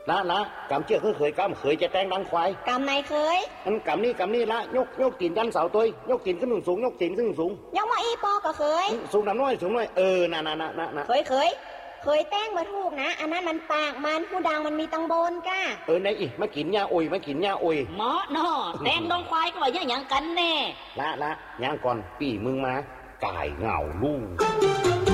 ละกำเจี๊ยเคยกำเคยจะแต่งดังควายกำไหนเคยอันกำนี่ละยกตีนยันเสาตัวยกตีนขึ้นสูงยกตีนขึ้นสูงยังว่าอีปอก็เคยสูงน้อยน่ะเคยแต่งมาถูกนะอันนั้นมันปากมันผู้ดังมันมีตังบนก้าไหนอีมากินยาอุยหมอเนาะแต่งดงควายก็ว่าอย่างกันแน่ละย่างก่อนปี่มึงมาก่ายเหงาลูก